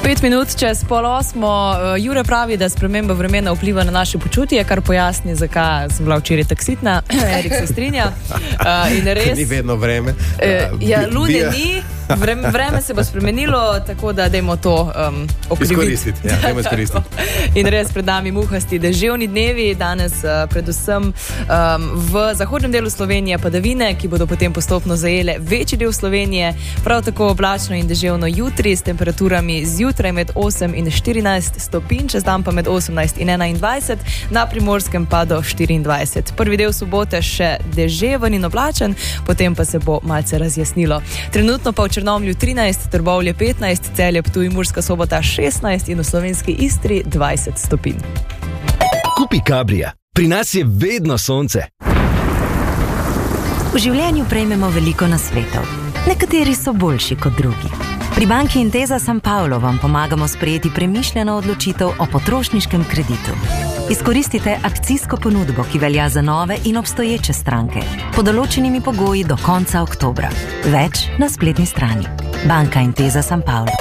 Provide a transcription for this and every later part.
5 minut čez 7:30. Jure pravi, da sprememba vremena vpliva na naše počutje, kar pojasni, zakaj sem bila včeraj taksitna. Erik se strinja. In res, ni vedno vreme. Lune ni, vreme se bo spremenilo, tako da dajmo to izkoristiti. In res pred nami muhasti deževni dnevi, danes predvsem v zahodnem delu Slovenije padavine, ki bodo potem postopno zajele večji del Slovenije, prav tako oblačno in deževno jutri s temperaturami zjutraj med 8 in 14 stopinj, čez dan pa med 18 in 21, na Primorskem pa do 24. Prvi del sobote še deževen in oblačen, potem pa se bo malce razjasnilo. Trenutno pa v Črnomlju 13, Trbovlje 15, Celje, Ptuj, Murska Sobota 16 in v slovenski Istri 20 stopinj. Kupi Cabrija. Pri nas je vedno sonce. V življenju prejmemo veliko nasvetov. Nekateri so boljši kot drugi. Pri banki Intesa San Paolo vam pomagamo sprejeti premišljeno odločitev o potrošniškem kreditu. Izkoristite akcijsko ponudbo, ki velja za nove in obstoječe stranke, pod določenimi pogoji do konca oktobra. Več na spletni strani. Banka Intesa San Paolo.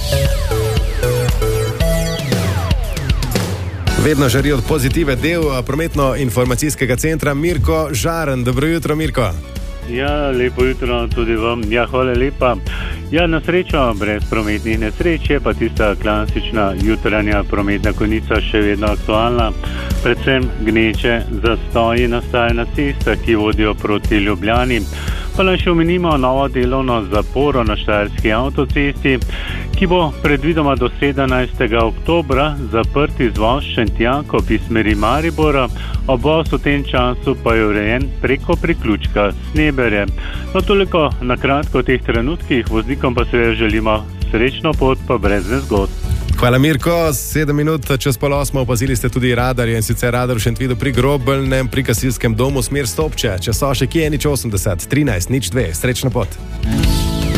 Vedno žari od pozitive del prometno-informacijskega centra Mirko Žaren. Dobro jutro, Mirko. Ja, lepo jutro tudi vam. Ja, hvala lepa. Ja, na srečo brez prometnih nesreč je pa tista klasična jutranja prometna konica še vedno aktualna. Predvsem gneče zastoji nastajajo na cestah, ki vodijo proti Ljubljani. Pa naj še omenimo novo delovno zaporo na Štajerski avtocesti, ki bo predvidoma do 17. oktobra zaprt izvoz Šentjakov iz smeri Maribora. Obvoz v tem času pa je urejen preko priključka Sneberje. No, toliko na kratko o teh trenutkih, voznikom pa seveda želimo srečno pot, pa brez nezgod. Hvala, Mirko. 7 minut čez 7:30 opazili ste tudi radarje, in sicer radar v Šentvidu pri Grobelnem, pri Gasilskem domu, smer Stopče. Če so še kje, 80 13 02. Srečno pot.